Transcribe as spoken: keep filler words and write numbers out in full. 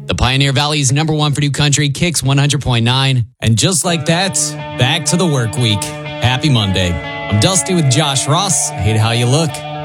The Pioneer Valley's number one for new country, Kicks one hundred point nine. And just like that, back to the work week. Happy Monday. I'm Dusty with Josh Ross. Hate how you look.